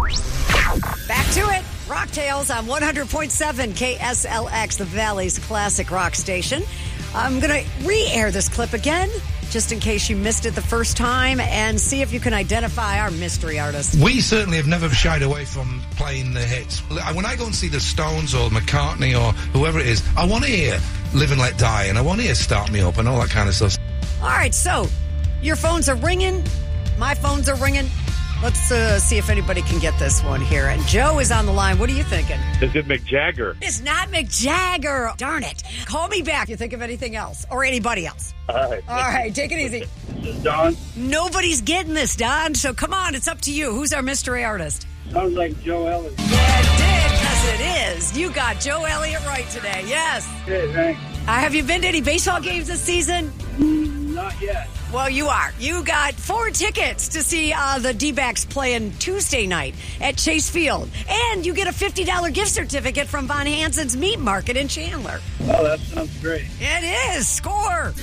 Back to it. Rock Tales on 100.7 KSLX, the Valley's classic rock station. I'm going to re-air this clip again, just in case you missed it the first time, and see if you can identify our mystery artist. We certainly have never shied away from playing the hits. When I go and see the Stones or McCartney or whoever it is, I want to hear Live and Let Die, and I want to hear Start Me Up and all that kind of stuff. All right, so your phones are ringing. My phones are ringing. Let's see if anybody can get this one here. And Joe is on the line. What are you thinking? Is it Mick Jagger? It's not Mick Jagger. Darn it. Call me back if you think of anything else or anybody else. All right, take it easy. This is Don. Nobody's getting this, Don. So come on, it's up to you. Who's our mystery artist? Sounds like Joe Elliott. Yeah, it did, because it is. You got Joe Elliott right today. Yes. Okay, thanks. Have you been to any baseball games this season? Not yet. Well, you are. You got 4 tickets to see the D-backs playing Tuesday night at Chase Field. And you get a $50 gift certificate from Von Hansen's Meat Market in Chandler. Oh, that sounds great. It is. Score.